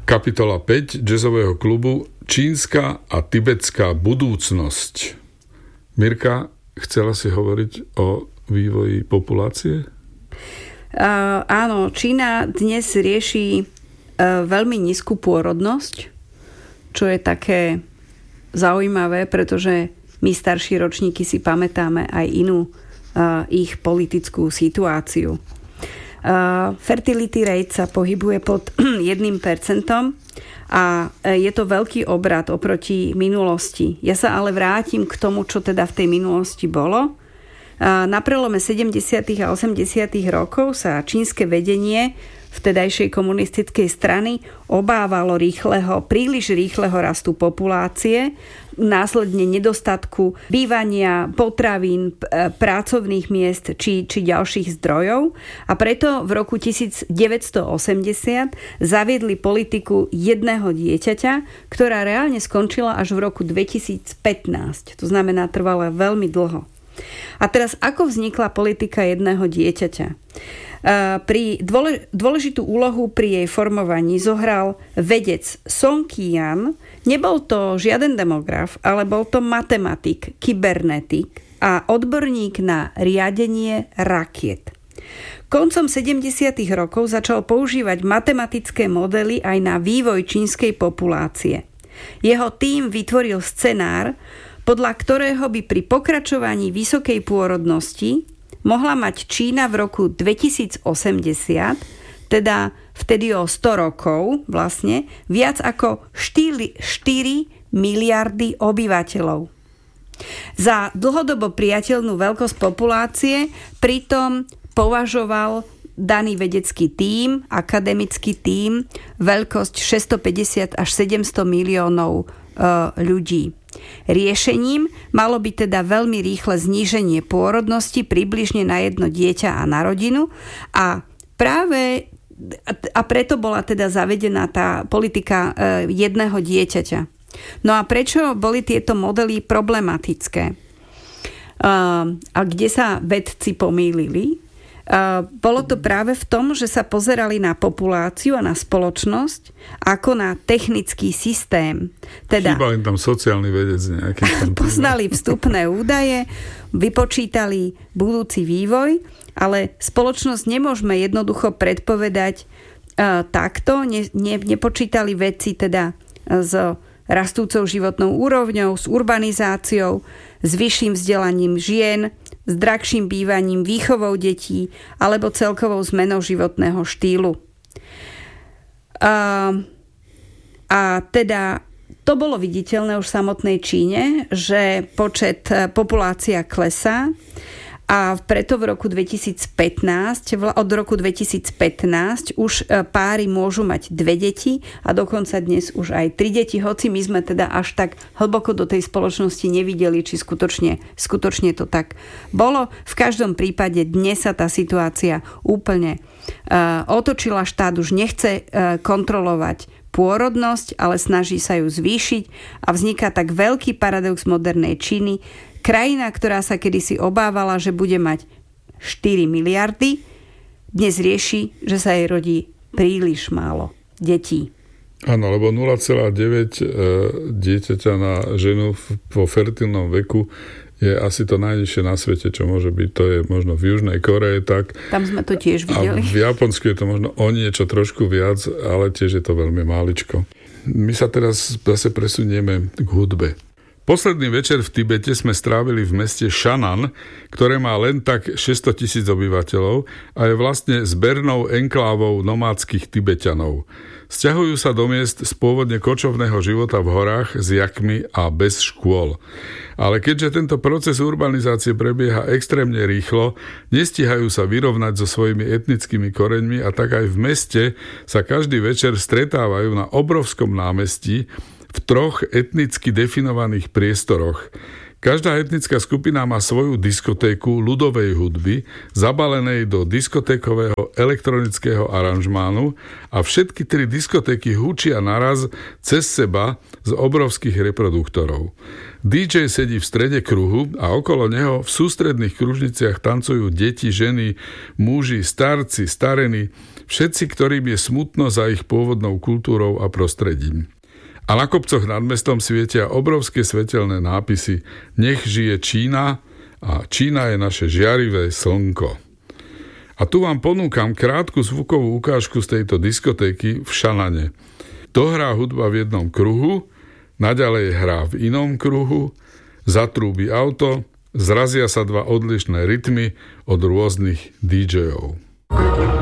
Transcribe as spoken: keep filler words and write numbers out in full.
Kapitola päť jazzového klubu Čínska a tibetská budúcnosť. Mirka, chcela si hovoriť o vývoji populácie? Uh, áno, Čína dnes rieši uh, veľmi nízku pôrodnosť, čo je také zaujímavé, pretože my starší ročníky si pamätáme aj inú uh, ich politickú situáciu. Uh, fertility rate sa pohybuje pod jedným percentom a je to veľký obrat oproti minulosti. Ja sa ale vrátim k tomu, čo teda v tej minulosti bolo. Na prelome sedemdesiatych a osemdesiatych rokov sa čínske vedenie vtedajšej komunistickej strany obávalo rýchleho, príliš rýchleho rastu populácie, následne nedostatku bývania, potravín, pracovných miest či, či ďalších zdrojov a preto v roku devätnásťstoosemdesiat zaviedli politiku jedného dieťaťa, ktorá reálne skončila až v roku dvetisícpätnásť. To znamená, trvala veľmi dlho. A teraz, ako vznikla politika jedného dieťaťa? Pri dôležitú úlohu pri jej formovaní zohral vedec Song Qian. Nebol to žiaden demograf, ale bol to matematik, kybernetik a odborník na riadenie rakiet. Koncom sedemdesiatych rokov začal používať matematické modely aj na vývoj čínskej populácie. Jeho tím vytvoril scenár, podľa ktorého by pri pokračovaní vysokej pôrodnosti mohla mať Čína v roku dvetisícosemdesiat, teda vtedy o sto rokov vlastne, viac ako štyri miliardy obyvateľov. Za dlhodobo priateľnú veľkosť populácie pritom považoval daný vedecký tím, akademický tím, veľkosť šesťstopäťdesiat až sedemsto miliónov e, ľudí. Riešením malo byť teda veľmi rýchle zníženie pôrodnosti približne na jedno dieťa a na rodinu a práve a preto bola teda zavedená tá politika jedného dieťaťa. No a prečo boli tieto modely problematické? A kde sa vedci pomýlili? Bolo to práve v tom, že sa pozerali na populáciu a na spoločnosť ako na technický systém. Teda chýbal im tam sociálny vedec nejaký. Poznali vstupné údaje, vypočítali budúci vývoj, ale spoločnosť nemôžeme jednoducho predpovedať uh, takto. Ne, ne, nepočítali vedci teda s rastúcou životnou úrovňou, s urbanizáciou, s vyšším vzdelaním žien, s drahším bývaním, výchovou detí alebo celkovou zmenou životného štýlu. A, a teda to bolo viditeľné už v samotnej Číne, že počet populácia klesá a preto v roku dvetisícpätnásť, od roku dvetisícpätnásť už páry môžu mať dve deti a dokonca dnes už aj tri deti, hoci my sme teda až tak hlboko do tej spoločnosti nevideli, či skutočne, skutočne to tak bolo. V každom prípade dnes sa tá situácia úplne uh, otočila. Štát už nechce uh, kontrolovať pôrodnosť, ale snaží sa ju zvýšiť a vzniká tak veľký paradox modernej Číny. Krajina, ktorá sa kedysi obávala, že bude mať štyri miliardy, dnes rieši, že sa jej rodí príliš málo detí. Áno, lebo nula celá deväť e, dieťaťa na ženu vo fertilnom veku je asi to najnižšie na svete, čo môže byť. To je možno v Južnej Koreji tak. Tam sme to tiež videli. A v Japonsku je to možno o niečo trošku viac, ale tiež je to veľmi máličko. My sa teraz zase presunieme k hudbe. Posledný večer v Tibete sme strávili v meste Šanan, ktoré má len tak šesťstotisíc obyvateľov a je vlastne zbernou enklávou nomádskych Tibeťanov. Sťahujú sa do miest z pôvodne kočovného života v horách s jakmi a bez škôl. Ale keďže tento proces urbanizácie prebieha extrémne rýchlo, nestíhajú sa vyrovnať so svojimi etnickými koreňmi a tak aj v meste sa každý večer stretávajú na obrovskom námestí v troch etnicky definovaných priestoroch. Každá etnická skupina má svoju diskotéku ľudovej hudby, zabalenej do diskotékového elektronického aranžmánu a všetky tri diskotéky húčia naraz cez seba z obrovských reproduktorov. dý džej sedí v strede kruhu a okolo neho v sústredných kružniciach tancujú deti, ženy, muži, starci, starení. Všetci, ktorým je smutno za ich pôvodnou kultúrou a prostredím. A na kopcoch nad mestom svietia obrovské svetelné nápisy Nech žije Čína a Čína je naše žiarivé slnko. A tu vám ponúkam krátku zvukovú ukážku z tejto diskotéky v Šanane. Dohrá hudba v jednom kruhu, naďalej hrá v inom kruhu, zatrúbi auto, zrazia sa dva odlišné rytmy od rôznych dí džejov.